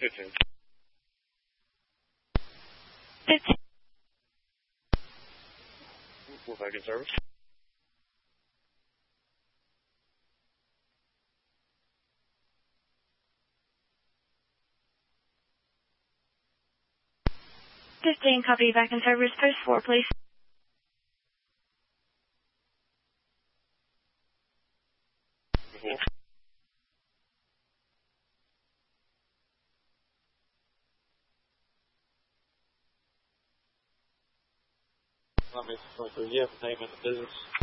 15. 15. We're back in service. Copy, back in service. Post 4, please. Let me go through. You have a name in the business.